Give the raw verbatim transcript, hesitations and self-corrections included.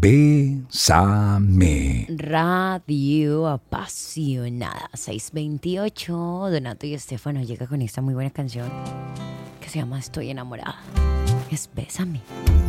Bésame. Radio apasionada, seis veintiocho. Donato y Estefano llega con esta muy buena canción que se llama Estoy enamorada. Es Bésame.